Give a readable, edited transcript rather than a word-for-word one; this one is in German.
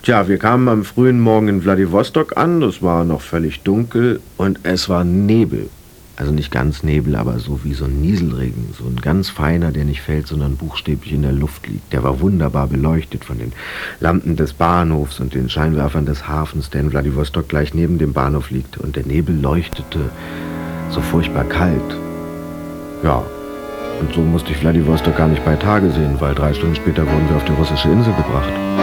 Tja, wir kamen am frühen Morgen in Wladiwostok an, es war noch völlig dunkel und es war Nebel. Also nicht ganz Nebel, aber so wie so ein Nieselregen, so ein ganz feiner, der nicht fällt, sondern buchstäblich in der Luft liegt. Der war wunderbar beleuchtet von den Lampen des Bahnhofs und den Scheinwerfern des Hafens, der in Wladiwostok gleich neben dem Bahnhof liegt. Und der Nebel leuchtete so furchtbar kalt. Ja, und so musste ich Wladiwostok gar nicht bei Tage sehen, weil 3 Stunden später wurden wir auf die russische Insel gebracht.